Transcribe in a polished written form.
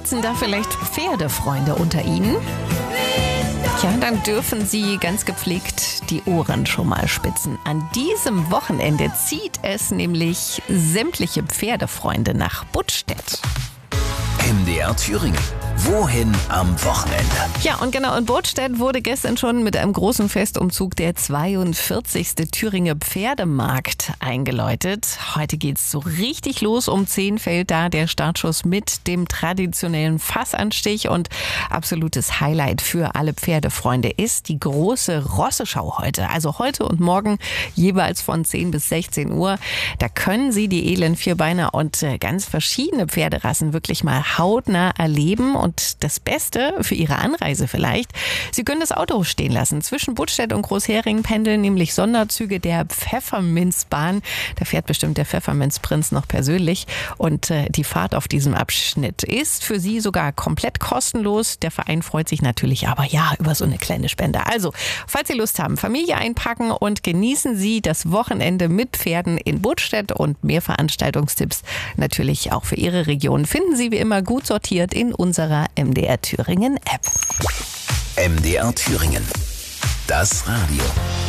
Sitzen da vielleicht Pferdefreunde unter Ihnen? Ja, dann dürfen Sie ganz gepflegt die Ohren schon mal spitzen. An diesem Wochenende zieht es nämlich sämtliche Pferdefreunde nach Buttstedt. MDR Thüringen. Wohin am Wochenende? Ja, und genau, in Buttstedt wurde gestern schon mit einem großen Festumzug der 42. Thüringer Pferdemarkt eingeläutet. Heute geht's so richtig los. Um 10 fällt da der Startschuss mit dem traditionellen Fassanstich. Und absolutes Highlight für alle Pferdefreunde ist die große Rosseschau heute. Also heute und morgen jeweils von 10 bis 16 Uhr. Da können Sie die edlen Vierbeiner und ganz verschiedene Pferderassen wirklich mal hautnah erleben. Und das Beste für Ihre Anreise vielleicht, Sie können das Auto stehen lassen. Zwischen Buttstedt und Großhering pendeln nämlich Sonderzüge der Pfefferminzbahn. Da fährt bestimmt der Pfefferminzprinz noch persönlich. Und die Fahrt auf diesem Abschnitt ist für Sie sogar komplett kostenlos. Der Verein freut sich natürlich aber über so eine kleine Spende. Also, falls Sie Lust haben, Familie einpacken und genießen Sie das Wochenende mit Pferden in Buttstedt, und mehr Veranstaltungstipps natürlich auch für Ihre Region finden Sie wie immer gut sortiert in unserer MDR Thüringen App. MDR Thüringen. Das Radio.